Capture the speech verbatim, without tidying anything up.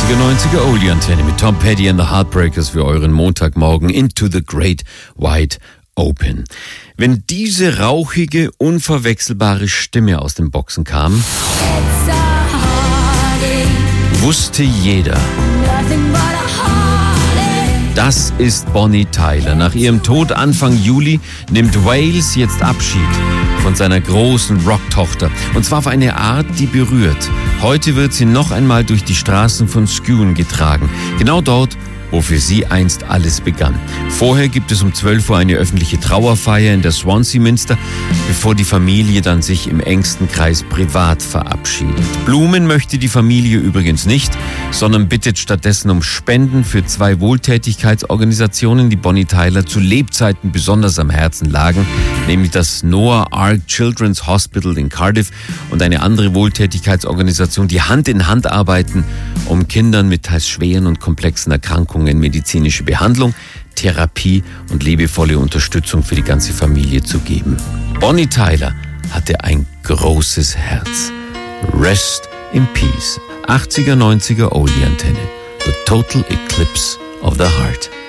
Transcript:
achtziger, neunziger Oldie Antenne mit Tom Petty and the Heartbreakers für euren Montagmorgen Into the Great Wide Open. Wenn diese rauchige, unverwechselbare Stimme aus den Boxen kam, wusste jeder, das ist Bonnie Tyler. Nach ihrem Tod Anfang Juli nimmt Wales jetzt Abschied von seiner großen Rocktochter. Und zwar auf eine Art, die berührt. Heute wird sie noch einmal durch die Straßen von Skuen getragen. Genau dort, wo für sie einst alles begann. Vorher gibt es um zwölf Uhr eine öffentliche Trauerfeier in der Swansea Minster, bevor die Familie dann sich im engsten Kreis privat verabschiedet. Blumen möchte die Familie übrigens nicht, sondern bittet stattdessen um Spenden für zwei Wohltätigkeitsorganisationen, die Bonnie Tyler zu Lebzeiten besonders am Herzen lagen, nämlich das Noah Ark Children's Hospital in Cardiff und eine andere Wohltätigkeitsorganisation, die Hand in Hand arbeiten, um Kindern mit teils schweren und komplexen Erkrankungen medizinische Behandlung, Therapie und liebevolle Unterstützung für die ganze Familie zu geben. Bonnie Tyler hatte ein großes Herz. Rest in Peace. achtziger, neunziger Oldie Antenne. The Total Eclipse of the Heart.